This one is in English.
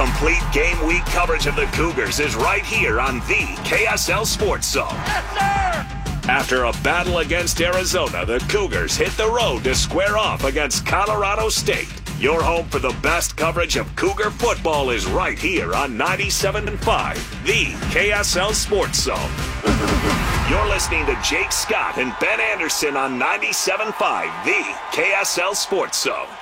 Complete game week coverage of the Cougars is right here on the KSL Sports Zone. Yes, sir! After a battle against Arizona, the Cougars hit the road to square off against Colorado State. Your home for the best coverage of Cougar football is right here on 97.5, the KSL Sports Zone. You're listening to Jake Scott and Ben Anderson on 97.5, the KSL Sports Zone.